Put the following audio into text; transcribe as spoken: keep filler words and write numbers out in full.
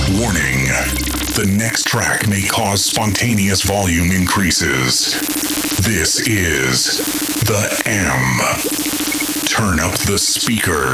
Warning. The next track may cause spontaneous volume increases. This is the M. Turn up the speaker.